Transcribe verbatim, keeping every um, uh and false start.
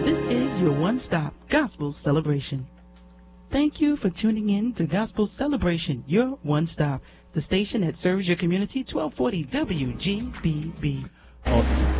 This is your one-stop gospel celebration. Thank you for tuning in to Gospel Celebration, your one-stop, the station that serves your community, twelve forty W G B B. Awesome.